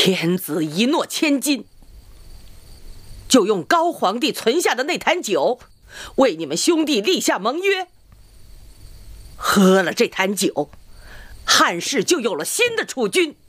天子一诺千金，就用高皇帝存下的那坛酒，为你们兄弟立下盟约。喝了这坛酒，汉室就有了新的储君。